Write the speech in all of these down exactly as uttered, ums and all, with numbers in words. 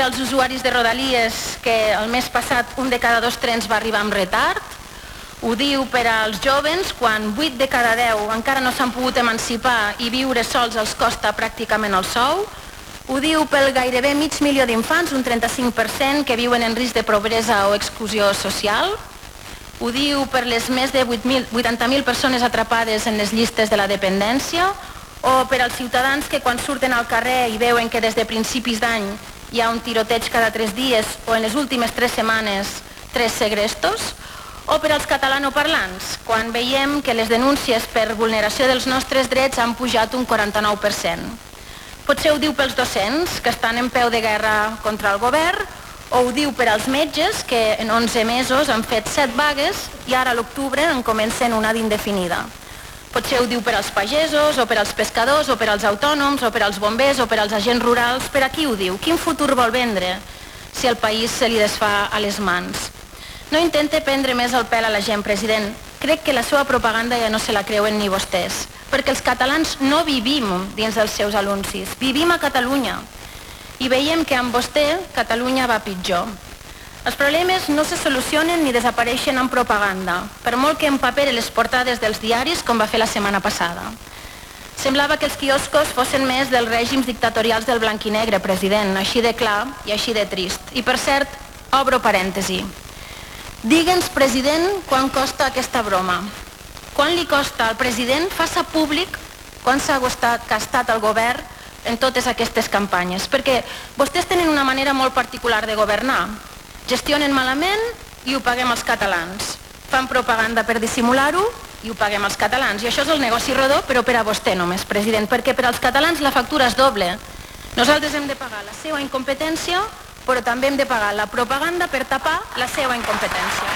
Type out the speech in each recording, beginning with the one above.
als usuaris de Rodalies que el mes passat un de cada dos trens va arribar amb retard. Ho diu per als jovens quan vuit de cada deu encara no s'han pogut emancipar i viure sols els costa pràcticament el sou. Ho diu pel gairebé mig milió d'infants, un trenta-cinc per cent, que viuen en risc de pobresa o exclusió social. Ho diu per les més de vuitanta mil persones atrapades en les llistes de la dependència o per als ciutadans que quan surten al carrer i veuen que des de principis d'any hi ha un tiroteig cada tres dies o en les últimes tres setmanes tres segrestos. O per als catalanoparlants, quan veiem que les denúncies per vulneració dels nostres drets han pujat un quaranta-nou per cent. Potser ho diu pels docents, que estan en peu de guerra contra el govern, o ho diu per als metges, que en onze mesos han fet set vagues i ara a l'octubre en comencen una d'indefinida. Potser ho diu per als pagesos, o per als pescadors, o per als autònoms, o per als bombers, o per als agents rurals. Per a qui ho diu? Quin futur vol vendre si el país se li desfà a les mans? No intente prendre més el pèl a la gent, president. Crec que la seva propaganda ja no se la creuen ni vostès, perquè els catalans no vivim dins dels seus anuncis, vivim a Catalunya. I veiem que amb vostè Catalunya va pitjor. Els problemes no se solucionen ni desapareixen amb propaganda, per molt que empapere les portades dels diaris com va fer la setmana passada. Semblava que els quioscos fossin més dels règims dictatorials del blanc i negre, president, així de clar i així de trist. I per cert, obro parèntesi. Digue'ns, president, quan costa aquesta broma. Quan li costa al president? Faça públic quan s'ha gastat el govern en totes aquestes campanyes. Perquè vostès tenen una manera molt particular de governar. Gestionen malament i ho paguem els catalans. Fan propaganda per dissimular-ho i ho paguem els catalans. I això és el negoci rodó, però per a vostè només, president, perquè per als catalans la factura és doble. Nosaltres hem de pagar la seva incompetència, però també hem de pagar la propaganda per tapar la seva incompetència.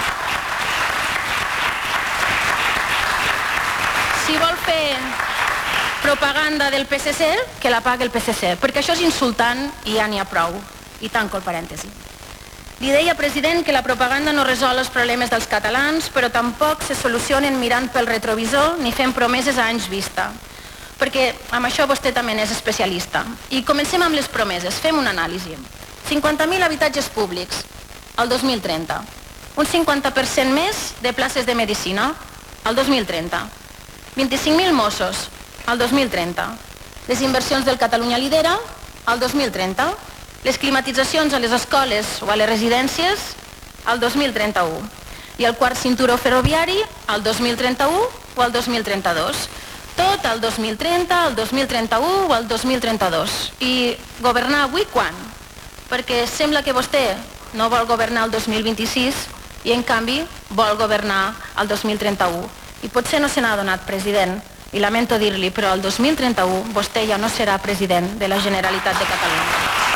Si vol fer propaganda del P S C, que la pagui el P S C, perquè això és insultant i ja n'hi ha prou. I tanco el parèntesi. Li deia, president, que la propaganda no resol els problemes dels catalans, però tampoc se solucionen mirant pel retrovisor ni fent promeses a anys vista. Perquè amb això vostè també n'és especialista. I comencem amb les promeses, fem una anàlisi. cinquanta mil habitatges públics al dos mil trenta. Un cinquanta per cent més de places de medicina al dos mil trenta. vint-i-cinc mil Mossos al dos mil trenta. Les inversions del Catalunya Lidera al dos mil trenta. Les climatitzacions a les escoles o a les residències al dos mil trenta-u. I el quart cinturó ferroviari al dos mil trenta-u o al dos mil trenta-dos. Tot al dos mil trenta, al dos mil trenta-u o al dos mil trenta-dos. I governar avui quan? Perquè sembla que vostè no vol governar el dos mil vint-i-sis i en canvi vol governar el dos mil trenta-u. I potser no se n'ha adonat, president, i lamento dir-li, però el dos mil trenta-u vostè ja no serà president de la Generalitat de Catalunya.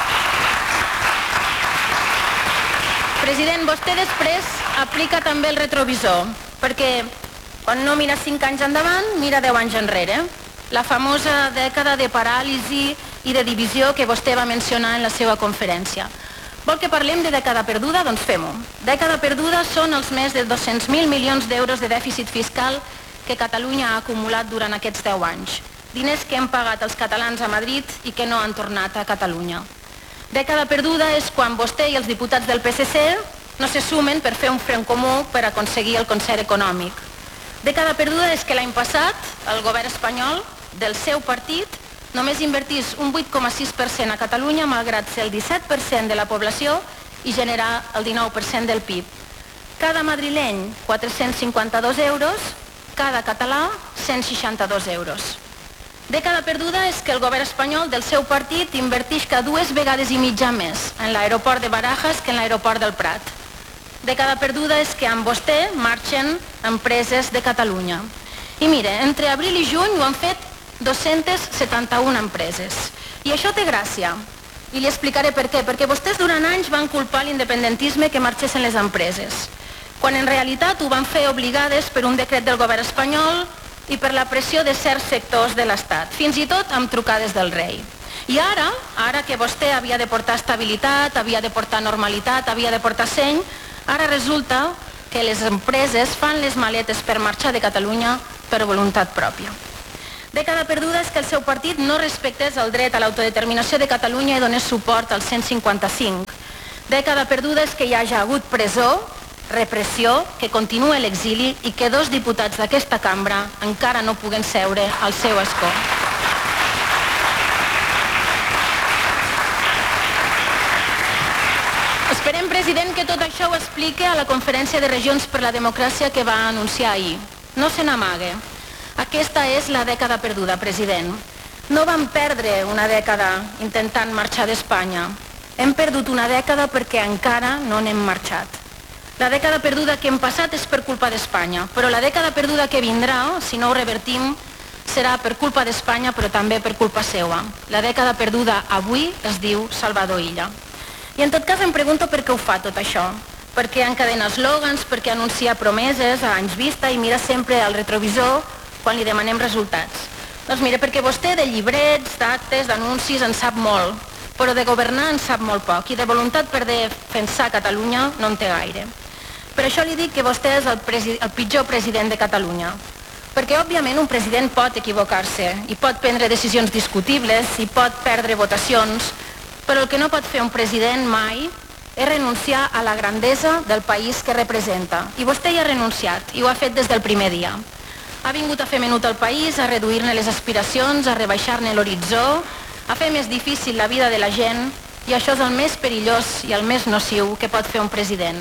President, vostè després aplica també el retrovisor, perquè quan no mira cinc anys endavant, mira deu anys enrere. La famosa dècada de paràlisi i de divisió que vostè va mencionar en la seva conferència. Vol que parlem de dècada perduda? Doncs fem-ho. Dècada perduda són els més de dos-cents mil milions d'euros de dèficit fiscal que Catalunya ha acumulat durant aquests deu anys. Diners que hem pagat els catalans a Madrid i que no han tornat a Catalunya. Dècada perduda és quan vostè i els diputats del P S C no se sumen per fer un front comú per aconseguir el concert econòmic. Dècada perduda és que l'any passat el govern espanyol del seu partit només invertís un vuit coma sis per cent a Catalunya malgrat ser el disset per cent de la població i generar el dinou per cent del P I B. Cada madrileny quatre-cents cinquanta-dos euros, cada català cent seixanta-dos euros. Dècada perduda és que el govern espanyol del seu partit inverteix cada dues vegades i mitja més en l'aeroport de Barajas que en l'aeroport del Prat. Dècada perduda és que amb vostè marxen empreses de Catalunya. I mire, entre abril i juny ho han fet dos-centes setanta-una empreses. I això té gràcia. I li explicaré per què. Perquè vostès durant anys van culpar l'independentisme que marxessin les empreses, quan en realitat ho van fer obligades per un decret del govern espanyol i per la pressió de certs sectors de l'Estat, fins i tot amb trucades del rei. I ara, ara que vostè havia de portar estabilitat, havia de portar normalitat, havia de portar seny, ara resulta que les empreses fan les maletes per marxar de Catalunya per voluntat pròpia. Dècada perduda és que el seu partit no respectés el dret a l'autodeterminació de Catalunya i donés suport al cent cinquanta-cinc. Dècada perduda és que hi hagi hagut presó, repressió, que continua l'exili i que dos diputats d'aquesta cambra encara no puguen seure al seu escó. Esperem, president, que tot això ho explique a la Conferència de Regions per la Democràcia que va anunciar ahir. No se n'amague. Aquesta és la dècada perduda, president. No vam perdre una dècada intentant marxar d'Espanya. Hem perdut una dècada perquè encara no n'hem marxat. La dècada perduda que hem passat és per culpa d'Espanya, però la dècada perduda que vindrà, si no ho revertim, serà per culpa d'Espanya, però també per culpa seva. La dècada perduda avui es diu Salvador Illa. I en tot cas em pregunto per què ho fa tot això. Per què encadena eslògans, per què anuncia promeses a anys vista i mira sempre al retrovisor quan li demanem resultats. Doncs mira, perquè vostè de llibrets, d'actes, d'anuncis en sap molt, però de governar en sap molt poc i de voluntat per defensar Catalunya no en té gaire. Per això li dic que vostè és el, el pitjor president de Catalunya. Perquè, òbviament, un president pot equivocar-se i pot prendre decisions discutibles i pot perdre votacions, però el que no pot fer un president mai és renunciar a la grandesa del país que representa. I vostè hi ha renunciat i ho ha fet des del primer dia. Ha vingut a fer menut al país, a reduir-ne les aspiracions, a rebaixar-ne l'horitzó, a fer més difícil la vida de la gent, i això és el més perillós i el més nociu que pot fer un president.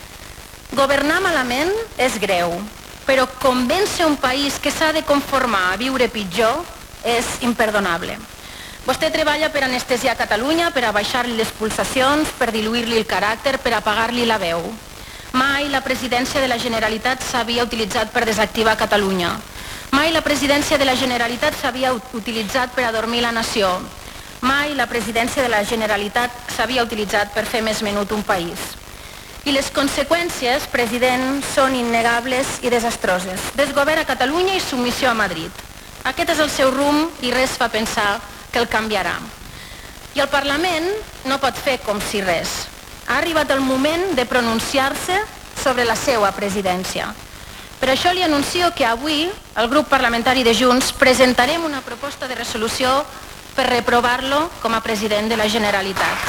Governar malament és greu, però convèncer un país que s'ha de conformar a viure pitjor és imperdonable. Vostè treballa per anestesiar Catalunya, per abaixar-li les pulsacions, per diluir-li el caràcter, per apagar-li la veu. Mai la presidència de la Generalitat s'havia utilitzat per desactivar Catalunya. Mai la presidència de la Generalitat s'havia utilitzat per adormir la nació. Mai la presidència de la Generalitat s'havia utilitzat per fer més menut un país. I les conseqüències, president, són innegables i desastroses. Desgovern a Catalunya i submissió a Madrid. Aquest és el seu rumb i res fa pensar que el canviarà. I el Parlament no pot fer com si res. Ha arribat el moment de pronunciar-se sobre la seva presidència. Per això li anuncio que avui el grup parlamentari de Junts presentarem una proposta de resolució per reprovar-lo com a president de la Generalitat.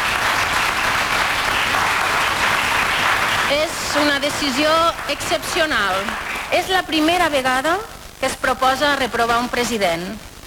És una decisió excepcional. És la primera vegada que es proposa reprovar un president.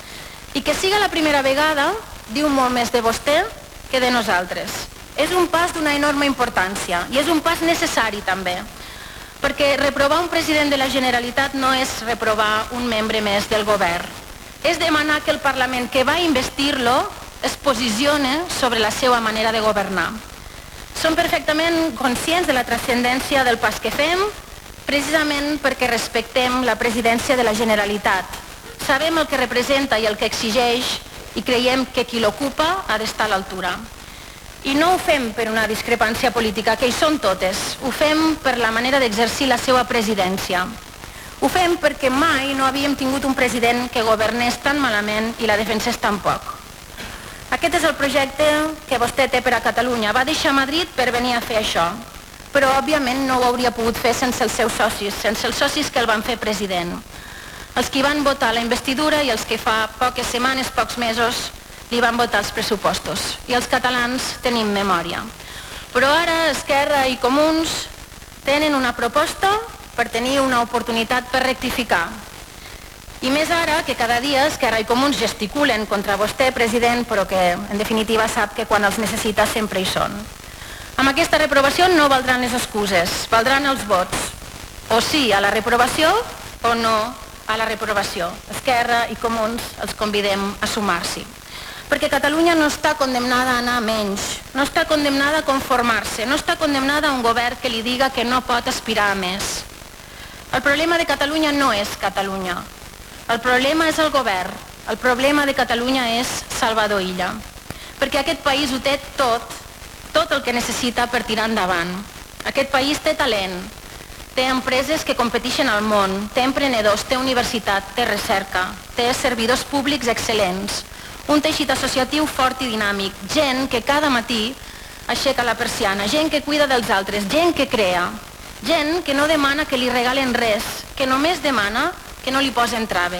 I que siga la primera vegada diu molt més de vostè que de nosaltres. És un pas d'una enorme importància i és un pas necessari també, perquè reprovar un president de la Generalitat no és reprovar un membre més del govern. És demanar que el Parlament que va investir-lo es posicione sobre la seva manera de governar. Som perfectament conscients de la transcendència del pas que fem, precisament perquè respectem la presidència de la Generalitat. Sabem el que representa i el que exigeix i creiem que qui l'ocupa ha d'estar a l'altura. I no ho fem per una discrepància política, que hi són totes. Ho fem per la manera d'exercir la seva presidència. Ho fem perquè mai no havíem tingut un president que governés tan malament i la defensés tan poc. Aquest és el projecte que vostè té per a Catalunya. Va deixar Madrid per venir a fer això, però òbviament no ho hauria pogut fer sense els seus socis, sense els socis que el van fer president. Els que van votar la investidura i els que fa poques setmanes, pocs mesos, li van votar els pressupostos. I els catalans tenim memòria. Però ara Esquerra i Comuns tenen una proposta per tenir una oportunitat per rectificar. I més ara que cada dia Esquerra i Comuns gesticulen contra vostè, president, però que en definitiva sap que quan els necessita sempre hi són. Amb aquesta reprovació no valdran les excuses, valdran els vots. O sí a la reprovació o no a la reprovació. Esquerra i Comuns els convidem a sumar-s'hi. Perquè Catalunya no està condemnada a anar a menys, no està condemnada a conformar-se, no està condemnada a un govern que li diga que no pot aspirar a més. El problema de Catalunya no és Catalunya. El problema és el govern. El problema de Catalunya és Salvador Illa. Perquè aquest país ho té tot, tot el que necessita per tirar endavant. Aquest país té talent, té empreses que competeixen al món, té emprenedors, té universitat, té recerca, té servidors públics excel·lents, un teixit associatiu fort i dinàmic, gent que cada matí aixeca la persiana, gent que cuida dels altres, gent que crea, gent que no demana que li regalen res, que només demana que no li posen traves,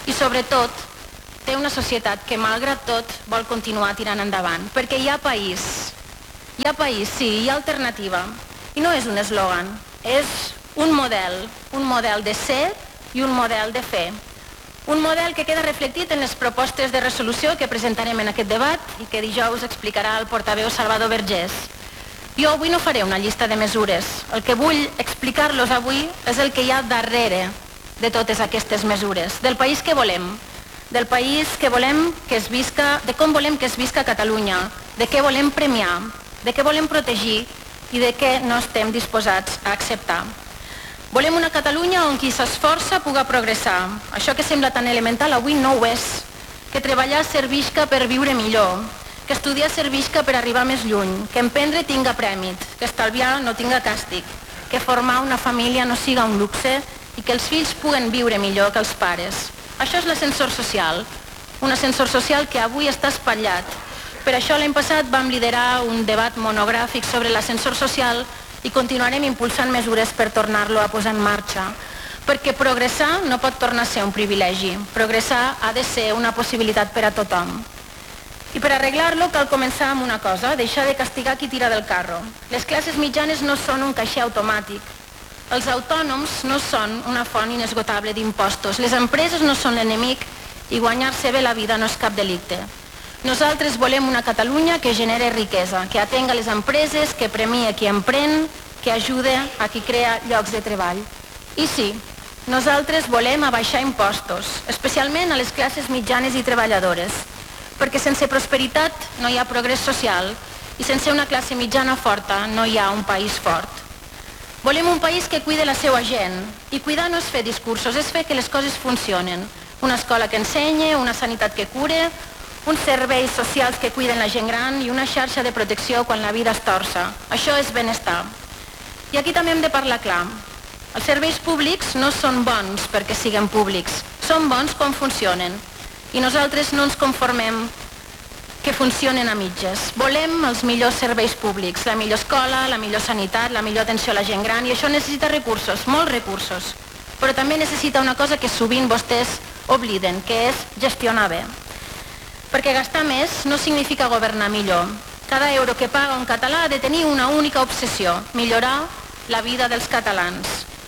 i sobretot té una societat que malgrat tot vol continuar tirant endavant, perquè hi ha país, hi ha país, sí, hi ha alternativa, i no és un eslògan, és un model, un model de ser i un model de fer. Un model que queda reflectit en les propostes de resolució que presentarem en aquest debat i que dijous explicarà el portaveu Salvador Vergés. Jo avui no faré una llista de mesures. El que vull explicar-los avui és el que hi ha darrere de totes aquestes mesures, del país que volem, del país que volem que es visca, de com volem que es visca a Catalunya, de què volem premiar, de què volem protegir i de què no estem disposats a acceptar. Volem una Catalunya on qui s'esforça puga progressar. Això que sembla tan elemental avui no ho és. Que treballar servisca per viure millor, que estudiar servisca per arribar més lluny, que emprendre tinga prèmit, que estalviar no tinga càstig, que formar una família no siga un luxe i que els fills puguen viure millor que els pares. Això és l'ascensor social, un ascensor social que avui està espatllat. Per això l'any passat vam liderar un debat monogràfic sobre l'ascensor social i continuarem impulsant mesures per tornar-lo a posar en marxa. Perquè progressar no pot tornar a ser un privilegi. Progressar ha de ser una possibilitat per a tothom. I per arreglar-lo cal començar amb una cosa, deixar de castigar qui tira del carro. Les classes mitjanes no són un caixer automàtic. Els autònoms no són una font inesgotable d'impostos. Les empreses no són l'enemic i guanyar-se bé la vida no és cap delicte. Nosaltres volem una Catalunya que genere riquesa, que atenga les empreses, que premie qui emprèn, que ajude a qui crea llocs de treball. I sí, nosaltres volem abaixar impostos, especialment a les classes mitjanes i treballadores, perquè sense prosperitat no hi ha progrés social i sense una classe mitjana forta no hi ha un país fort. Volem un país que cuide la seva gent, i cuidar no és fer discursos, és fer que les coses funcionen. Una escola que ensenye, una sanitat que cure, uns serveis socials que cuiden la gent gran i una xarxa de protecció quan la vida es torça. Això és benestar. I aquí també hem de parlar clar. Els serveis públics no són bons perquè siguin públics, són bons com funcionen. I nosaltres no ens conformem que funcionen a mitges. Volem els millors serveis públics, la millor escola, la millor sanitat, la millor atenció a la gent gran, i això necessita recursos, molts recursos. Però també necessita una cosa que sovint vostès obliden, que és gestionar bé. Perquè gastar més no significa governar millor. Cada euro que paga un català ha de tenir una única obsessió, millorar la vida dels catalans.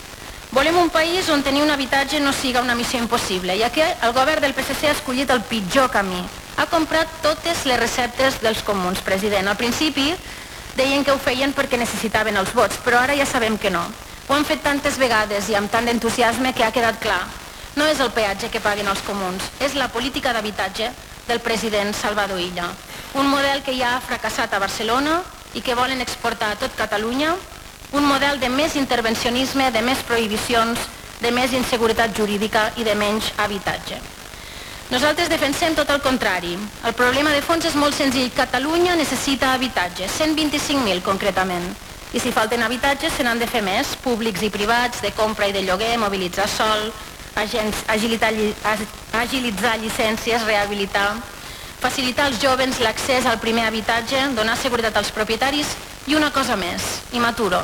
Volem un país on tenir un habitatge no siga una missió impossible, i aquí el govern del P S C ha escollit el pitjor camí. Ha comprat totes les receptes dels comuns, president. Al principi deien que ho feien perquè necessitaven els vots, però ara ja sabem que no. Ho han fet tantes vegades i amb tant d'entusiasme que ha quedat clar. No és el peatge que paguen els comuns, és la política d'habitatge del president Salvador Illa. Un model que ja ha fracassat a Barcelona i que volen exportar a tot Catalunya, un model de més intervencionisme, de més prohibicions, de més inseguretat jurídica i de menys habitatge. Nosaltres defensem tot el contrari. El problema de fons és molt senzill. Catalunya necessita habitatge, cent vint-i-cinc mil concretament. I si falten habitatges se n'han de fer més, públics i privats, de compra i de lloguer, mobilitzar sol, agilitar, agilitzar llicències, rehabilitar, facilitar als jovens l'accés al primer habitatge, donar seguretat als propietaris i una cosa més, i m'aturo.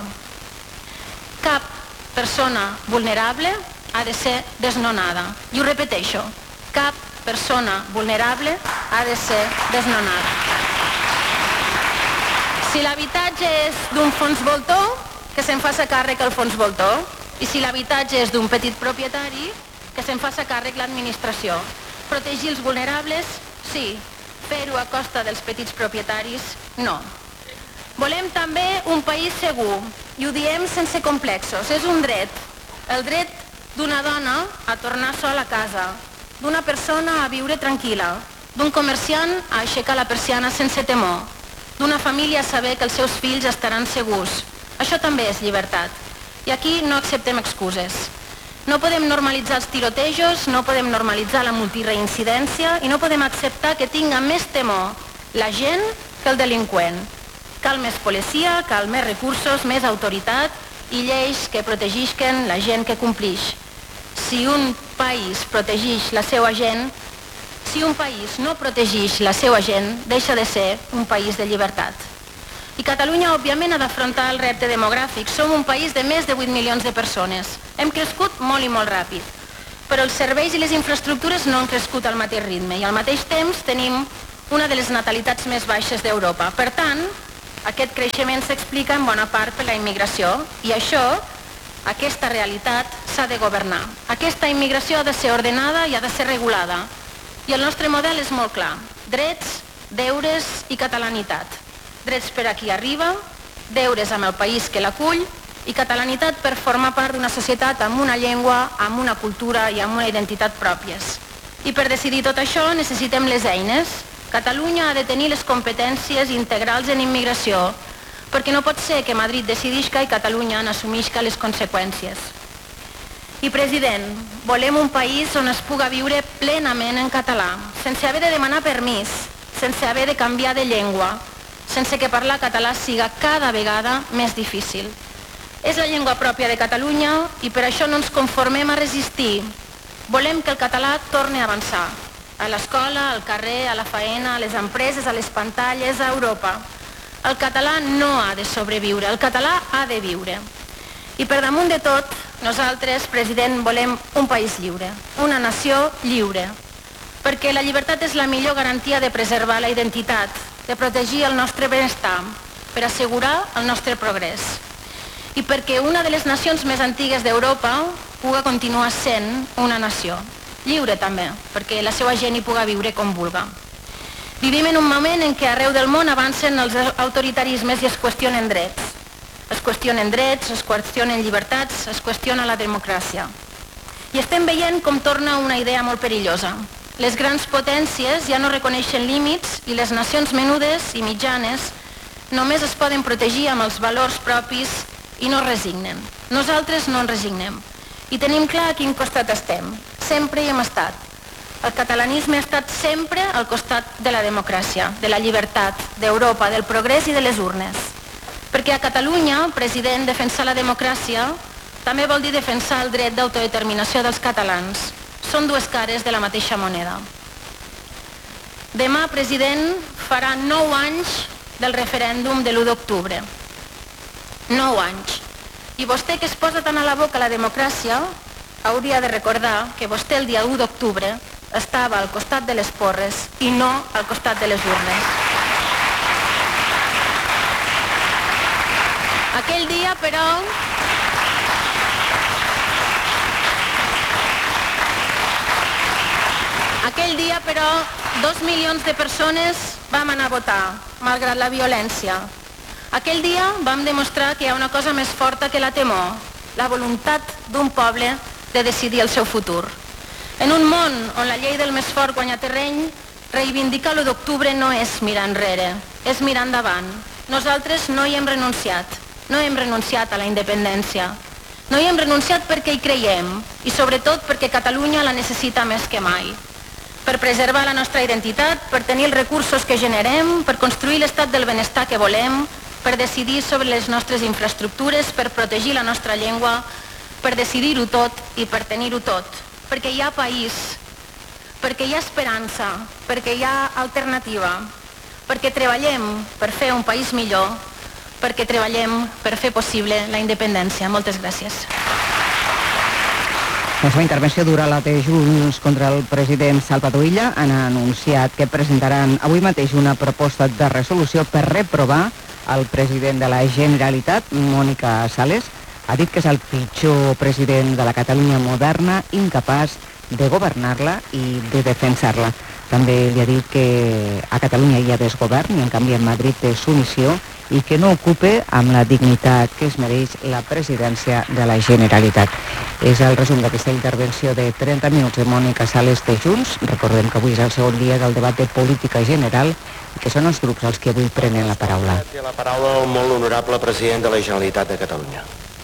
Cap persona vulnerable ha de ser desnonada. I ho repeteixo, cap persona vulnerable ha de ser desnonada. Si l'habitatge és d'un fons voltor, que se'n faça càrrec el fons voltor. I si l'habitatge és d'un petit propietari, que se'n faça càrrec l'administració. Protegir els vulnerables? Sí. Fer-ho a costa dels petits propietaris? No. Volem també un país segur, i ho diem sense complexos. És un dret. El dret d'una dona a tornar sola a casa, d'una persona a viure tranquil·la, d'un comerciant a aixecar la persiana sense temor, d'una família a saber que els seus fills estaran segurs. Això també és llibertat. I aquí no acceptem excuses. No podem normalitzar els tirotejos, no podem normalitzar la multireincidència i no podem acceptar que tinga més temor la gent que el delinqüent. Cal més policia, cal més recursos, més autoritat i lleis que protegisquen la gent que complix. Si un país protegix la seva gent, si un país no protegix la seva gent, deixa de ser un país de llibertat. I Catalunya, òbviament, ha d'afrontar el repte demogràfic. Som un país de més de vuit milions de persones. Hem crescut molt i molt ràpid. però els serveis i les infraestructures no han crescut al mateix ritme i al mateix temps tenim una de les natalitats més baixes d'Europa. Per tant, aquest creixement s'explica en bona part per la immigració i això, aquesta realitat, s'ha de governar. Aquesta immigració ha de ser ordenada i ha de ser regulada. I el nostre model és molt clar. Drets, deures i catalanitat. Drets per a qui arriba, deures amb el país que l'acull i catalanitat per formar part d'una societat amb una llengua, amb una cultura i amb una identitat pròpies. I per decidir tot això necessitem les eines. Catalunya ha de tenir les competències integrals en immigració, perquè no pot ser que Madrid decidisca i Catalunya n'assumisca les conseqüències. I president, volem un país on es puga viure plenament en català, sense haver de demanar permís, sense haver de canviar de llengua, sense que parlar català siga cada vegada més difícil. És la llengua pròpia de Catalunya i per això no ens conformem a resistir. Volem que el català torni a avançar. A l'escola, al carrer, a la faena, a les empreses, a les pantalles, a Europa. El català no ha de sobreviure, el català ha de viure. I per damunt de tot, nosaltres, president, volem un país lliure, una nació lliure, perquè la llibertat és la millor garantia de preservar la identitat, de protegir el nostre benestar, per assegurar el nostre progrés. I perquè una de les nacions més antigues d'Europa puga continuar sent una nació. Lliure també, perquè la seva gent hi puga viure com vulga. Vivim en un moment en què arreu del món avancen els autoritarismes i es qüestionen drets. Es qüestionen drets, es qüestionen llibertats, es qüestiona la democràcia. I estem veient com torna una idea molt perillosa. Les grans potències ja no reconeixen límits i les nacions menudes i mitjanes només es poden protegir amb els valors propis i no resignen. Nosaltres no ens resignem. I tenim clar a quin costat estem. Sempre hi hem estat. El catalanisme ha estat sempre al costat de la democràcia, de la llibertat, d'Europa, del progrés i de les urnes. Perquè a Catalunya, president, defensar la democràcia també vol dir defensar el dret d'autodeterminació dels catalans. Són dues cares de la mateixa moneda. Demà, president, farà nou anys del referèndum de l'u d'octubre. Nou anys. I vostè, que es posa tant a la boca la democràcia, hauria de recordar que vostè el dia u d'octubre estava al costat de les porres i no al costat de les urnes. Aquell dia, però, aquell dia, però, dos milions de persones vam anar a votar, malgrat la violència. Aquell dia vam demostrar que hi ha una cosa més forta que la temor, la voluntat d'un poble de decidir el seu futur. En un món on la llei del més fort guanya terreny, reivindicar l'u d'octubre no és mirar enrere, és mirar endavant. Nosaltres no hi hem renunciat, no hem renunciat a la independència. No hi hem renunciat perquè hi creiem i sobretot perquè Catalunya la necessita més que mai. Per preservar la nostra identitat, per tenir els recursos que generem, per construir l'estat del benestar que volem, per decidir sobre les nostres infraestructures, per protegir la nostra llengua, per decidir-ho tot i per tenir-ho tot. Perquè hi ha país, perquè hi ha esperança, perquè hi ha alternativa, perquè treballem per fer un país millor, perquè treballem per fer possible la independència. Moltes gràcies. La seva intervenció dura la de Junts contra el president Salvador Illa. Han anunciat que presentaran avui mateix una proposta de resolució per reprovar el president de la Generalitat, Mònica Sales. Ha dit que és el pitjor president de la Catalunya moderna, incapaç de governar-la i de defensar-la. També li ha dit que a Catalunya hi ha desgovern i en canvi a Madrid té submissió i que no ocupe amb la dignitat que es mereix la presidència de la Generalitat. És el resum d'aquesta intervenció de trenta minuts de Mònica Sales de Junts. Recordem que avui és el segon dia del debat de política general i que són els grups els que avui prenen la paraula. Té la paraula el molt honorable president de la Generalitat de Catalunya.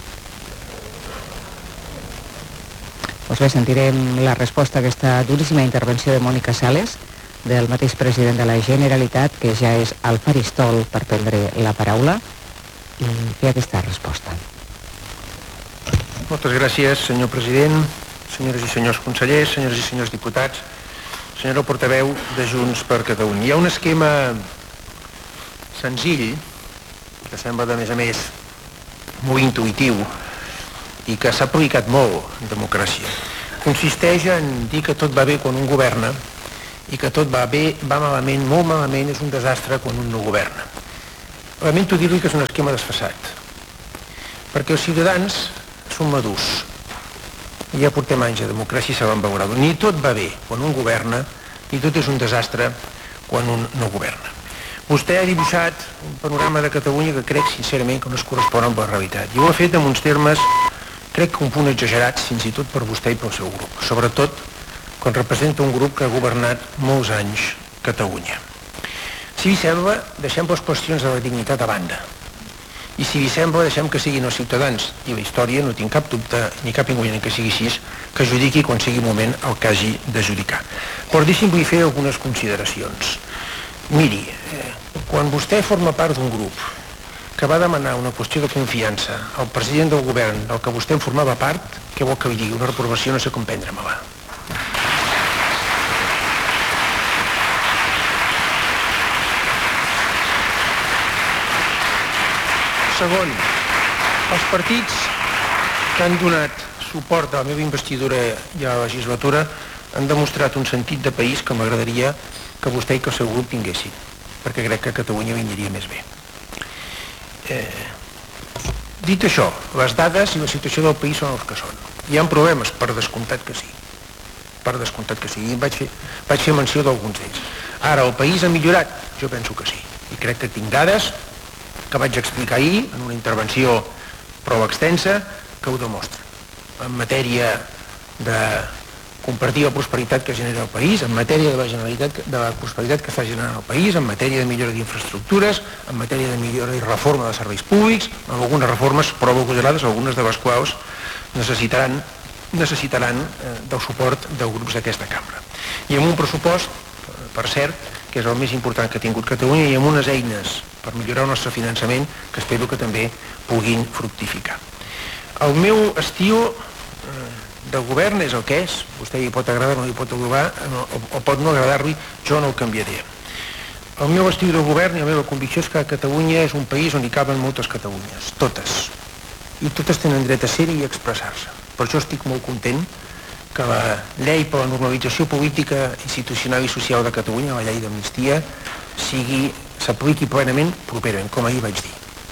Doncs bé, sentirem la resposta a aquesta duríssima intervenció de Mònica Sales, del mateix president de la Generalitat, que ja és al faristol per prendre la paraula i fer aquesta resposta. Moltes gràcies, senyor president, senyores i senyors consellers, senyores i senyors diputats, senyora portaveu de Junts per Catalunya. Hi ha un esquema senzill, que sembla, de més a més, molt intuïtiu, i que s'ha aplicat molt en democràcia. consisteix en dir que tot va bé quan un governa i que tot va bé, va malament, molt malament, és un desastre quan un no governa. Lamento dir-li que és un esquema desfasat, perquè els ciutadans són madurs i ja portem anys de democràcia i saben veure-ho. Ni tot va bé quan un governa, ni tot és un desastre quan un no governa. Vostè ha dibuixat un panorama de Catalunya que crec sincerament que no es correspon amb la realitat, i ho ha fet en uns termes, crec que un punt exagerats, fins i tot per vostè i pel seu grup, sobretot quan representa un grup que ha governat molts anys Catalunya. Si vi sembla, deixem les qüestions de la dignitat a banda, i si vi sembla, deixem que siguin els ciutadans i la història, no tinc cap dubte ni cap inconvenient que sigui així, que judiqui quan sigui moment el que hagi de judicar. Però deixi'm-li fer algunes consideracions. Miri, eh, quan vostè forma part d'un grup que va demanar una qüestió de confiança al president del govern del que vostè en formava part, què vol que li digui? Una reprovació no sé com prendre-me-la. Segon, els partits que han donat suport a la meva investidura i a la legislatura han demostrat un sentit de país que m'agradaria que vostè i que el seu grup tinguessin, perquè crec que a Catalunya vindria més bé. Eh, dit això, les dades i la situació del país són els que són. Hi ha problemes, per descomptat que sí. Per descomptat que sí. I vaig fer, vaig fer menció d'alguns d'ells. Ara, el país ha millorat? Jo penso que sí. I crec que tinc dades que vaig explicar ahir en una intervenció prou extensa que ho demostra. En matèria de compartir la prosperitat que genera el país, en matèria de la, generalitat, de la prosperitat que està generant el país, en matèria de millora d'infraestructures, en matèria de millora i reforma de serveis públics, amb algunes reformes prou agosarades, algunes de les quals necessitaran, necessitaran eh, del suport de grups d'aquesta cambra. I amb un pressupost, per cert, que és el més important que ha tingut Catalunya, i amb unes eines per millorar el nostre finançament que espero que també puguin fructificar. El meu estil eh, de govern és el que és, vostè hi pot agradar o no hi pot agradar, no, o, o pot no agradar-li, jo no el canviaré. El meu estil de govern i la meva convicció és que Catalunya és un país on hi caben moltes Catalunyes, totes, i totes tenen dret a ser-hi i a expressar-se. Per això estic molt content que la llei per la normalització política, institucional i social de Catalunya, la llei d'amnistia, sigui, s'apliqui plenament properament, com ahir vaig dir.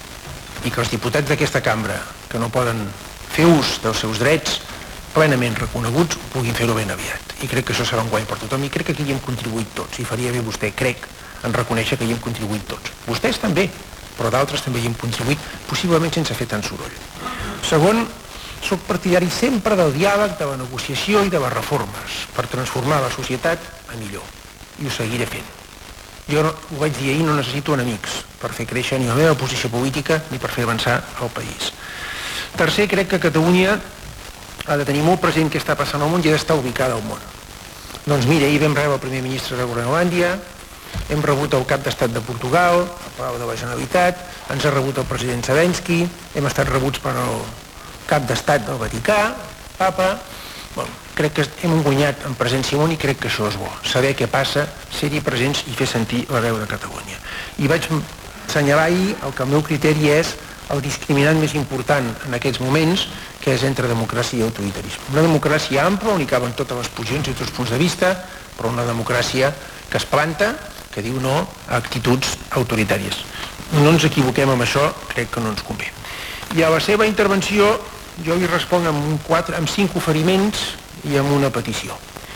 I que els diputats d'aquesta cambra, que no poden fer ús dels seus drets plenament reconeguts, puguin fer-ho ben aviat. I crec que això serà un guany per tothom, i crec que aquí hi hem contribuït tots, i faria bé vostè, crec, en reconèixer que hi hem contribuït tots. Vostès també, però d'altres també hi hem contribuït, possiblement sense fer tant soroll. Segon, soc partidari sempre del diàleg, de la negociació i de les reformes per transformar la societat a millor, i ho seguiré fent. Jo, no, ho vaig dir ahir, no necessito enemics per fer créixer ni la meva posició política ni per fer avançar el país. Tercer, crec que Catalunya ha de tenir molt present què està passant al món i ha d'estar ubicada al món. Doncs mira, ahir vam rebre el primer ministre de Groenlàndia, hem rebut el cap d'estat de Portugal, el Palau de la Generalitat, ens ha rebut el president Zelensky, hem estat rebuts per el cap d'estat del Vaticà, Papa. Bueno, crec que hem guanyat en presència món i crec que això és bo, saber què passa, ser-hi presents i fer sentir la veu de Catalunya. I vaig assenyalar ahir el que el meu criteri és el discriminant més important en aquests moments, que és entre democràcia i autoritarisme. Una democràcia ampla on hi caben totes les posicions i tots els punts de vista, però una democràcia que es planta, que diu no a actituds autoritàries. No ens equivoquem amb això, crec que no ens convé. I a la seva intervenció jo li responc amb, un quatre, amb cinc oferiments i amb una petició.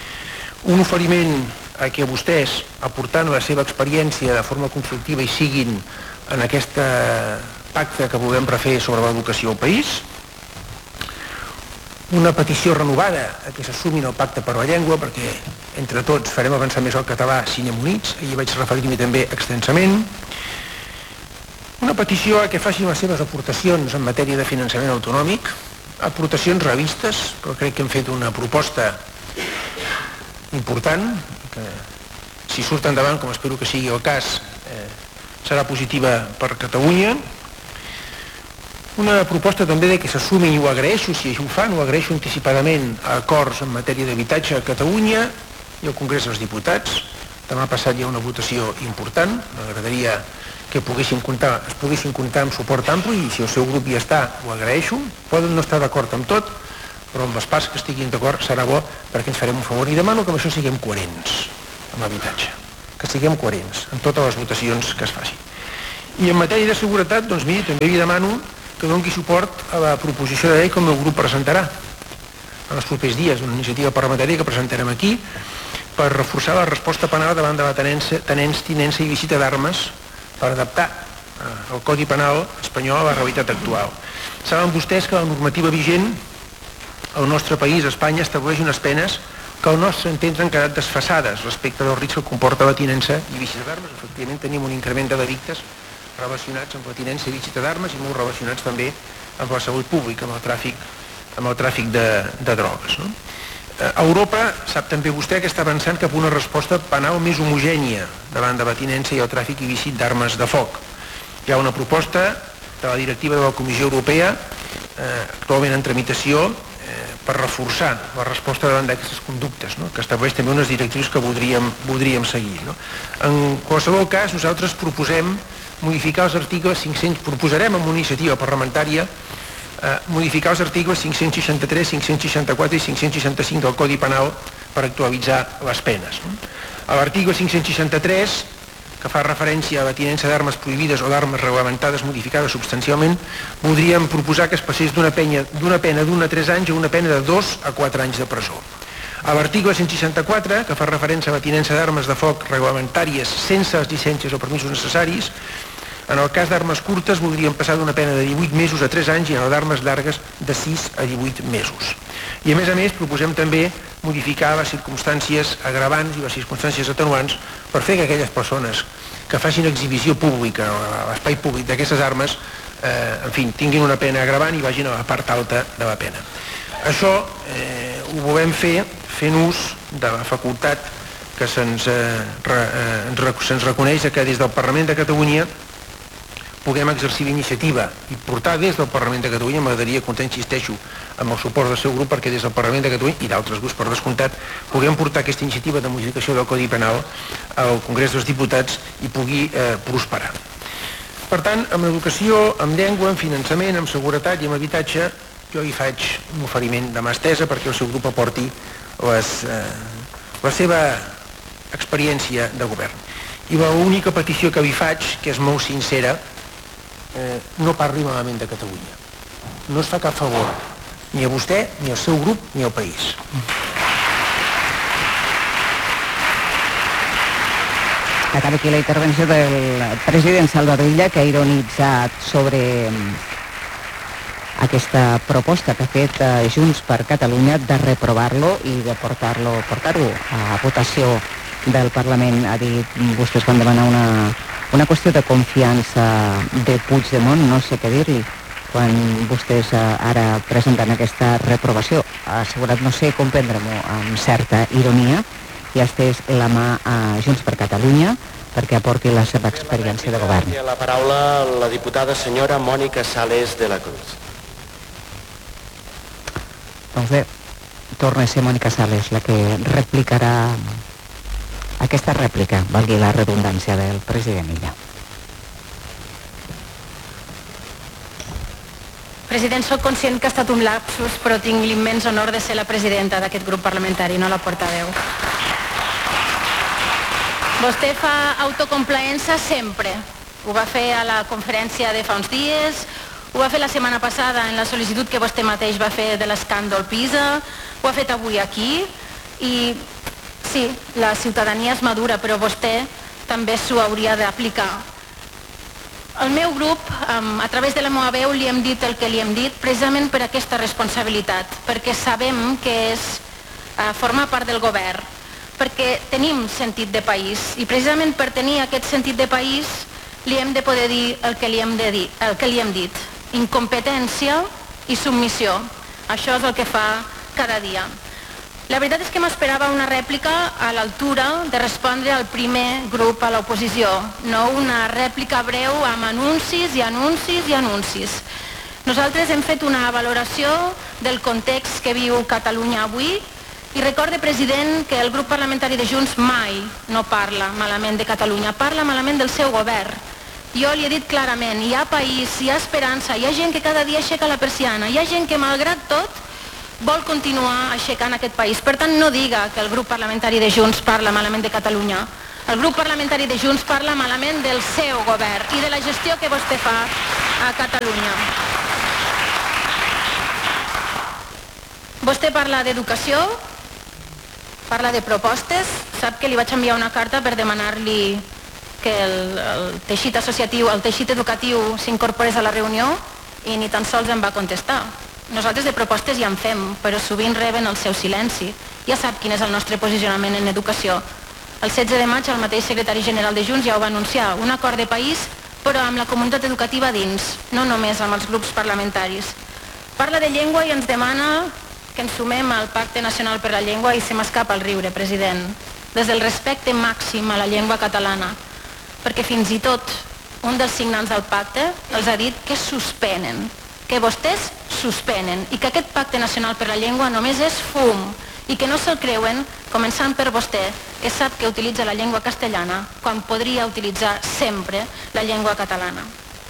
Un oferiment a que vostès, aportant la seva experiència de forma constructiva i siguin en aquest pacte que volem refer sobre l'educació al país. Una petició renovada a que s'assumin el pacte per la llengua, perquè entre tots farem avançar més el català si anem units, i vaig referir-m'hi també extensament. Una petició a que facin les seves aportacions en matèria de finançament autonòmic, aportacions realistes, però crec que hem fet una proposta important, que si surt endavant, com espero que sigui el cas, eh, serà positiva per Catalunya. Una proposta també de que s'assumin, i ho agraeixo si ho fan, ho agraeixo anticipadament, a acords en matèria d'habitatge a Catalunya i al Congrés dels Diputats. Demà passat hi ha una votació important, m'agradaria que poguessin comptar, es poguessin comptar amb suport ampli, i si el seu grup hi està, ho agraeixo. Poden no estar d'acord amb tot, però amb les parts que estiguin d'acord serà bo perquè ens farem un favor. I demano que amb això siguem coherents amb l'habitatge, que siguem coherents en totes les votacions que es facin. I en matèria de seguretat, doncs miri, també li demano que doni suport a la proposició de llei que el meu grup presentarà en els propers dies, una iniciativa parlamentària que presentarem aquí per reforçar la resposta penal davant de la tenença, tenença, tinença i visita d'armes per adaptar eh, el Codi Penal espanyol a la realitat actual. Saben vostès que la normativa vigent al nostre país, Espanya, estableix unes penes que al nostre entendre han quedat desfasades respecte del risc que comporta la tinença i visita d'armes. Efectivament, tenim un increment de delictes relacionats amb la tinença i visita d'armes i molt relacionats també amb la salut pública, amb el tràfic, amb el tràfic de, de drogues. No? A Europa, sap també vostè que està avançant cap a una resposta penal més homogènia davant de la tinença i el tràfic i visit d'armes de foc. Hi ha una proposta de la directiva de la Comissió Europea, eh, actualment en tramitació, per reforçar la resposta davant d'aquestes conductes, no? Que estableix també unes directrius que voldríem, voldríem seguir. No? En qualsevol cas, nosaltres proposem modificar els articles cinc-cents, proposarem amb una iniciativa parlamentària eh, modificar els articles cinc-cents seixanta-tres, cinc-cents seixanta-quatre i cinc-cents seixanta-cinc del Codi Penal per actualitzar les penes. No? A l'article cinc-cents seixanta-tres, que fa referència a la tinença d'armes prohibides o d'armes reglamentades modificades substancialment, voldríem proposar que es passés d'una pena d'una pena d'un a tres anys a una pena de dos a quatre anys de presó. A l'article cent seixanta-quatre, que fa referència a la tinença d'armes de foc reglamentàries sense les llicències o permisos necessaris, en el cas d'armes curtes voldríem passar d'una pena de divuit mesos a tres anys i en el d'armes llargues de sis a divuit mesos. I a més a més proposem també modificar les circumstàncies agravants i les circumstàncies atenuants per fer que aquelles persones que facin exhibició pública a l'espai públic d'aquestes armes eh, en fi, tinguin una pena agravant i vagin a la part alta de la pena. Això eh, ho volem fer fent ús de la facultat que se'ns eh, re, eh, se'ns reconeix que des del Parlament de Catalunya puguem exercir l'iniciativa i portar des del Parlament de Catalunya, m'agradaria comptar, insisteixo, amb el suport del seu grup perquè des del Parlament de Catalunya i d'altres grups per descomptat puguem portar aquesta iniciativa de modificació del Codi Penal al Congrés dels Diputats i pugui eh, prosperar. Per tant, amb educació, amb llengua, amb finançament, amb seguretat i amb habitatge, jo hi faig un oferiment de mà estesa perquè el seu grup aporti les, eh, la seva experiència de govern. I l'única petició que vi faig, que és molt sincera, Eh, no parli malament de Catalunya. No es fa cap favor, ni a vostè, ni al seu grup, ni al país. Acaba aquí la intervenció del president Salvador Illa, que ha ironitzat sobre aquesta proposta que ha fet eh, Junts per Catalunya de reprovar-lo i de portar-lo portar-ho a votació del Parlament. Ha dit, vostès van demanar una Una qüestió de confiança de Puigdemont, no sé què dir-li, quan vostès ara presenten aquesta reprovació. Ha assegurat, no sé com prendre-m'ho, amb certa ironia, i estès la mà a Junts per Catalunya perquè aporti la seva experiència de govern. La paraula la diputada senyora Mònica Sales de la Cruz. Doncs bé, torna a ser Mònica Sales la que replicarà aquesta rèplica, valgui la redundància del president Illa. President, soc conscient que ha estat un lapsus, però tinc l'immens honor de ser la presidenta d'aquest grup parlamentari, no la portaveu. Vostè fa autocomplaença sempre. Ho va fer a la conferència de fa uns dies, ho va fer la setmana passada en la sol·licitud que vostè mateix va fer de l'escàndol PISA, ho ha fet avui aquí, i sí, la ciutadania és madura, però vostè també s'ho hauria d'aplicar. El meu grup, a través de la meva veu, li hem dit el que li hem dit precisament per aquesta responsabilitat, perquè sabem que és formar part del govern, perquè tenim sentit de país, i precisament per tenir aquest sentit de país li hem de poder dir el que li hem, de dir, el que li hem dit. Incompetència i submissió. Això és el que fa cada dia. La veritat és que m'esperava una rèplica a l'altura de respondre al primer grup a l'oposició, no una rèplica breu amb anuncis i anuncis i anuncis. Nosaltres hem fet una valoració del context que viu Catalunya avui i recorde, president, que el grup parlamentari de Junts mai no parla malament de Catalunya, parla malament del seu govern. Jo li he dit clarament, hi ha país, hi ha esperança, hi ha gent que cada dia aixeca la persiana, hi ha gent que malgrat tot vol continuar aixecant aquest país. Per tant, no diga que el grup parlamentari de Junts parla malament de Catalunya. El grup parlamentari de Junts parla malament del seu govern i de la gestió que vostè fa a Catalunya. Vostè parla d'educació, parla de propostes, sap que li vaig enviar una carta per demanar-li que el, el teixit associatiu, el teixit educatiu s'incorporés a la reunió i ni tan sols em va contestar. Nosaltres de propostes ja en fem, però sovint reben el seu silenci. Ja sap quin és el nostre posicionament en educació. El setze de maig el mateix secretari general de Junts ja ho va anunciar, un acord de país però amb la comunitat educativa dins, no només amb els grups parlamentaris. Parla de llengua i ens demana que ens sumem al Pacte Nacional per la Llengua i se m'escapa el riure, president, des del respecte màxim a la llengua catalana, perquè fins i tot un dels signants del pacte els ha dit que suspenen, que vostès suspenen i que aquest Pacte Nacional per la Llengua només és fum i que no se'l creuen, començant per vostè, que sap que utilitza la llengua castellana quan podria utilitzar sempre la llengua catalana.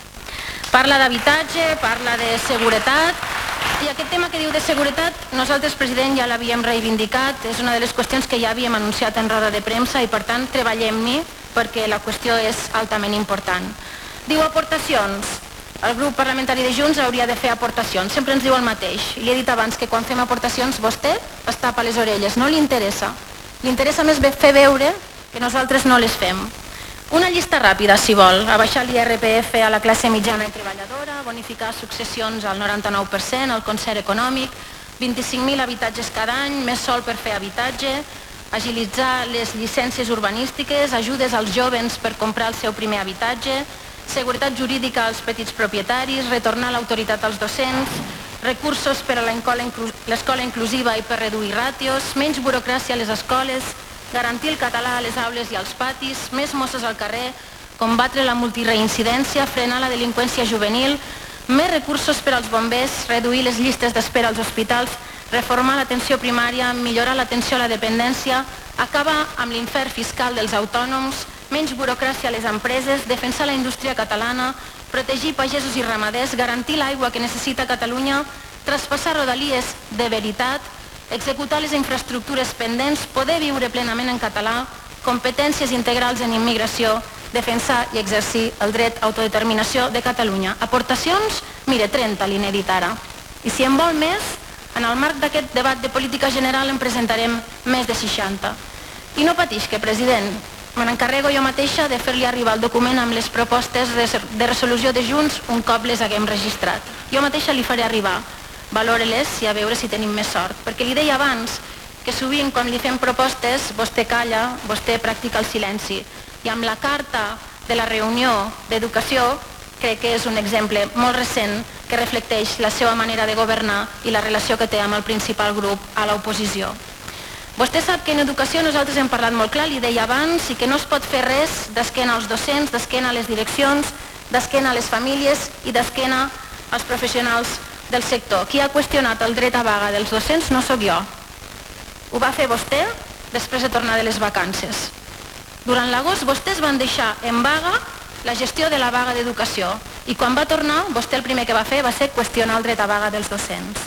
Parla d'habitatge, parla de seguretat, i aquest tema que diu de seguretat, nosaltres, president, ja l'havíem reivindicat, és una de les qüestions que ja havíem anunciat en roda de premsa i, per tant, treballem-hi perquè la qüestió és altament important. Diu aportacions. El grup parlamentari de Junts hauria de fer aportacions, sempre ens diu el mateix. I li he dit abans que quan fem aportacions vostè es tapa les orelles, no li interessa. Li interessa més fer veure que nosaltres no les fem. Una llista ràpida, si vol, abaixar l'I R P F a la classe mitjana i treballadora, bonificar successions al noranta-nou per cent, el concert econòmic, vint-i-cinc mil habitatges cada any, més sol per fer habitatge, agilitzar les llicències urbanístiques, ajudes als jovens per comprar el seu primer habitatge, seguretat jurídica als petits propietaris, retornar l'autoritat als docents, recursos per a l'escola inclusiva i per reduir ràtios, menys burocràcia a les escoles, garantir el català a les aules i als patis, més mosses al carrer, combatre la multireincidència, frenar la delinqüència juvenil, més recursos per als bombers, reduir les llistes d'espera als hospitals, reformar l'atenció primària, millorar l'atenció a la dependència, acabar amb l'infern fiscal dels autònoms, menys burocràcia a les empreses, defensar la indústria catalana, protegir pagesos i ramaders, garantir l'aigua que necessita Catalunya, traspassar rodalies de veritat, executar les infraestructures pendents, poder viure plenament en català, competències integrals en immigració, defensar i exercir el dret a autodeterminació de Catalunya. Aportacions? Mire, trenta li n'he dit ara. I si en vol més, en el marc d'aquest debat de política general en presentarem més de seixanta. I no patisca, president, me n'encarrego jo mateixa de fer-li arribar el document amb les propostes de resolució de Junts un cop les haguem registrat. Jo mateixa li faré arribar. Valore-les i a veure si tenim més sort. Perquè li deia abans que sovint quan li fem propostes vostè calla, vostè practica el silenci. I amb la carta de la reunió d'educació crec que és un exemple molt recent que reflecteix la seva manera de governar i la relació que té amb el principal grup a l'oposició. Vostè sap que en educació nosaltres hem parlat molt clar, li deia abans, i que no es pot fer res d'esquena als docents, d'esquena a les direccions, d'esquena a les famílies i d'esquena als professionals del sector. Qui ha qüestionat el dret a vaga dels docents no sóc jo. Ho va fer vostè després de tornar de les vacances. Durant l'agost vostès van deixar en vaga la gestió de la vaga d'educació i quan va tornar, vostè el primer que va fer va ser qüestionar el dret a vaga dels docents.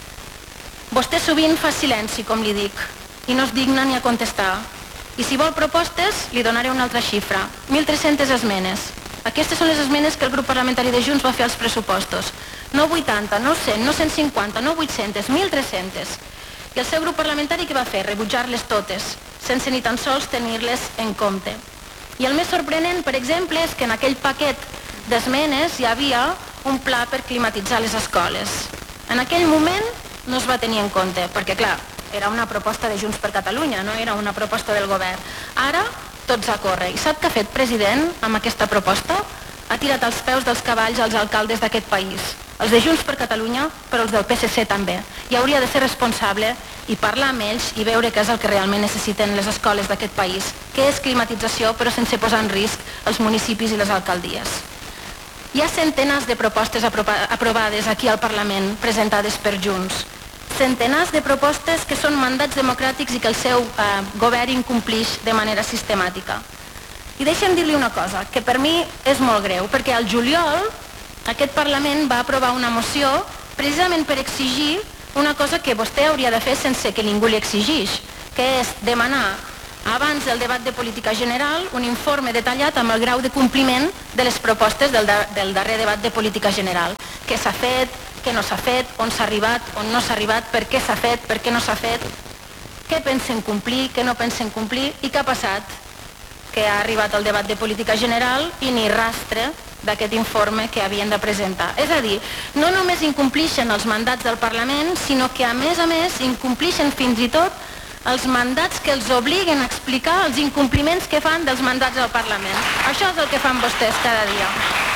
Vostè sovint fa silenci, com li dic, i no es digna ni a contestar. I si vol propostes, li donaré una altra xifra. mil tres-centes esmenes. Aquestes són les esmenes que el grup parlamentari de Junts va fer als pressupostos. No vuitanta, no cent, no cent cinquanta, no vuit-centes, mil tres-centes. I el seu grup parlamentari què va fer? Rebutjar-les totes, sense ni tan sols tenir-les en compte. I el més sorprenent, per exemple, és que en aquell paquet d'esmenes hi havia un pla per climatitzar les escoles. En aquell moment no es va tenir en compte, perquè clar, era una proposta de Junts per Catalunya, no era una proposta del govern. Ara, tots a córrer. I sap què ha fet, president, amb aquesta proposta? Ha tirat els peus dels cavalls als alcaldes d'aquest país. Els de Junts per Catalunya, però els del P S C també. I hauria de ser responsable i parlar amb ells i veure què és el que realment necessiten les escoles d'aquest país, que és climatització, però sense posar en risc els municipis i les alcaldies. Hi ha centenars de propostes aprovades aquí al Parlament, presentades per Junts. Centenars de propostes que són mandats democràtics i que el seu eh, govern incomplix de manera sistemàtica. I deixem dir-li una cosa, que per mi és molt greu, perquè al juliol aquest Parlament va aprovar una moció precisament per exigir una cosa que vostè hauria de fer sense que ningú li exigeix, que és demanar abans del debat de política general un informe detallat amb el grau de compliment de les propostes del, del darrer debat de política general. Què s'ha fet, què no s'ha fet, on s'ha arribat, on no s'ha arribat, per què s'ha fet, per què no s'ha fet, què pensen complir, què no pensen complir i què ha passat, que ha arribat el debat de política general i ni rastre d'aquest informe que havien de presentar. És a dir, no només incomplixen els mandats del Parlament, sinó que a més a més incomplixen fins i tot els mandats que els obliguen a explicar els incompliments que fan dels mandats del Parlament. Això és el que fan vostès cada dia.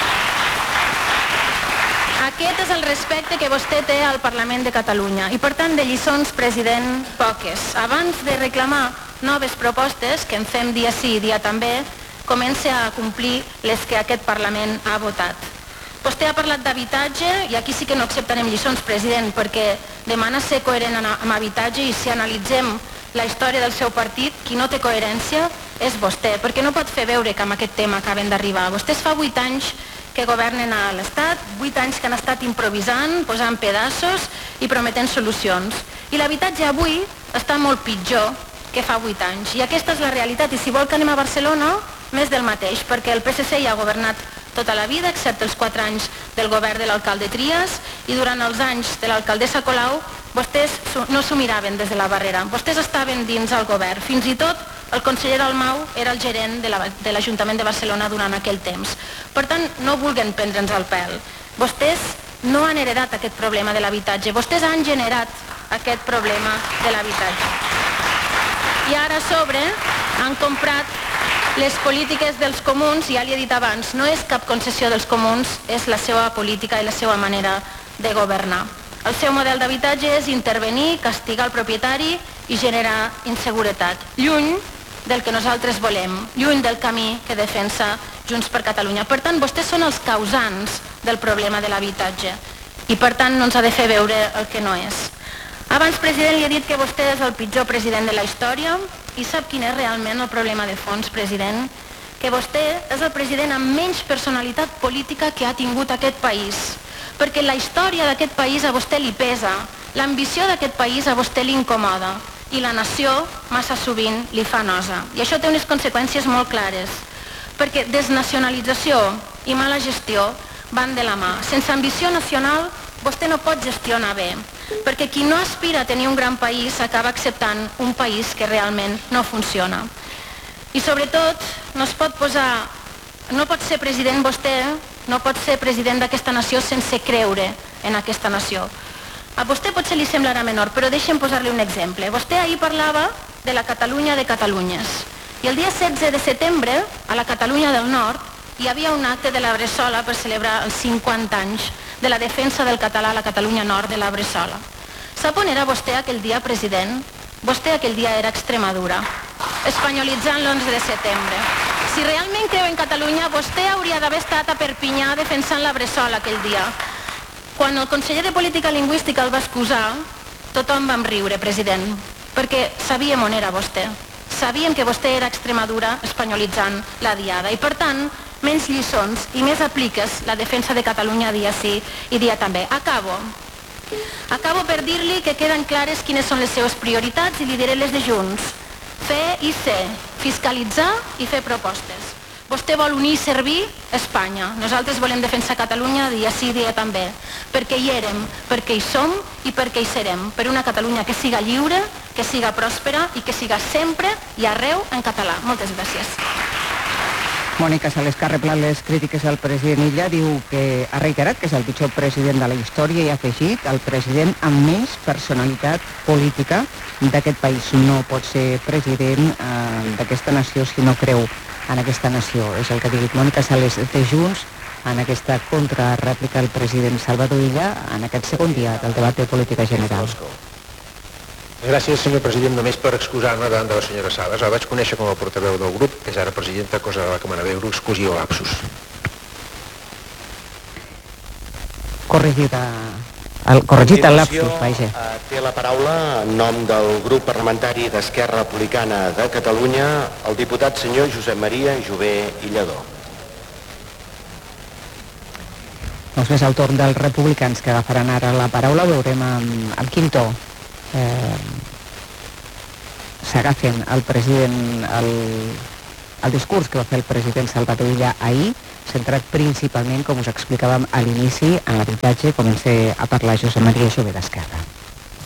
Aquest és el respecte que vostè té al Parlament de Catalunya i per tant de lliçons, president, poques. Abans de reclamar noves propostes, que en fem dia sí i dia també, comença a complir les que aquest Parlament ha votat. Vostè ha parlat d'habitatge i aquí sí que no acceptarem lliçons, president, perquè demana ser coherent amb habitatge i si analitzem la història del seu partit, qui no té coherència és vostè, perquè no pot fer veure que amb aquest tema acaben d'arribar. Vostès fa vuit anys que governen a l'Estat, vuit anys que han estat improvisant, posant pedaços i prometent solucions. I l'habitatge avui està molt pitjor que fa vuit anys. I aquesta és la realitat. I si vol que anem a Barcelona, més del mateix, perquè el P S C hi ha governat tota la vida, excepte els quatre anys del govern de l'alcalde Trias, i durant els anys de l'alcaldessa Colau, vostès no s'ho miraven des de la barrera. Vostès estaven dins el govern. Fins i tot el conseller Dalmau era el gerent de l'Ajuntament de Barcelona durant aquell temps. Per tant, no vulguen prendre'ns el pèl. Vostès no han heredat aquest problema de l'habitatge. Vostès han generat aquest problema de l'habitatge. I ara a sobre han comprat les polítiques dels comuns, ja li he dit abans, no és cap concessió dels comuns, és la seva política i la seva manera de governar. El seu model d'habitatge és intervenir, castigar el propietari i generar inseguretat, lluny del que nosaltres volem, lluny del camí que defensa Junts per Catalunya. Per tant, vostès són els causants del problema de l'habitatge i per tant no ens ha de fer veure el que no és. Abans, president, li he dit que vostè és el pitjor president de la història i sap quin és realment el problema de fons, president? Que vostè és el president amb menys personalitat política que ha tingut aquest país, perquè la història d'aquest país a vostè li pesa, l'ambició d'aquest país a vostè li incomoda i la nació massa sovint li fa nosa. I això té unes conseqüències molt clares, perquè desnacionalització i mala gestió van de la mà. Sense ambició nacional vostè no pot gestionar bé, perquè qui no aspira a tenir un gran país acaba acceptant un país que realment no funciona. I sobretot no es pot posar, no pot ser president vostè, no pot ser president d'aquesta nació sense creure en aquesta nació. A vostè potser li semblarà menor, però deixem posar-li un exemple. Vostè ahir parlava de la Catalunya de Catalunyes i el dia setze de setembre a la Catalunya del Nord hi havia un acte de la Bressola per celebrar els cinquanta anys de la defensa del català a la Catalunya Nord de la Bressola. Sap on era vostè aquell dia, president? Vostè aquell dia era a Extremadura, espanyolitzant l'onze de setembre. Si realment creu en Catalunya, vostè hauria d'haver estat a Perpinyà defensant la Bressola aquell dia. Quan el conseller de Política Lingüística el va excusar, tothom vam riure, president, perquè sabíem on era vostè. Sabíem que vostè era a Extremadura espanyolitzant la diada i, per tant, menys lliçons i més apliques la defensa de Catalunya dia sí i dia també. Acabo. Acabo per dir-li que queden clares quines són les seves prioritats i li diré les de Junts. Fer i ser, fiscalitzar i fer propostes. Vostè vol unir i servir Espanya. Nosaltres volem defensar Catalunya dia sí i dia també, perquè hi érem, perquè hi som i perquè hi serem, per una Catalunya que siga lliure, que siga pròspera i que siga sempre i arreu en català. Moltes gràcies. Mònica Sales, que ha reblat les crítiques al president Illa, diu que ha reiterat que és el pitjor president de la història i ha afegit el president amb més personalitat política d'aquest país. No pot ser president eh, d'aquesta nació si no creu en aquesta nació. És el que ha dit Mònica Sales de Junts en aquesta contrarèplica al president Salvador Illa en aquest segon dia del debat de política general. Gràcies, senyor president, només per excusar-me davant de la senyora Sales. La vaig conèixer com a portaveu del grup, que és ara presidenta, cosa de la que me n'alegro, excusi o lapsus. Corregida, el, corregit el lapsus, vaja. Té la paraula en nom del grup parlamentari d'Esquerra Republicana de Catalunya el diputat senyor Josep Maria Jové i Lledó. Doncs bé, és el torn dels republicans que agafaran ara la paraula. Veurem amb, amb quin to eh, s'agafen el president, el, el discurs que va fer el president Salvador Illa ahir, centrat principalment, com us explicàvem a l'inici, en l'habitatge. Comença a parlar Josep Maria Jové d'Esquerra.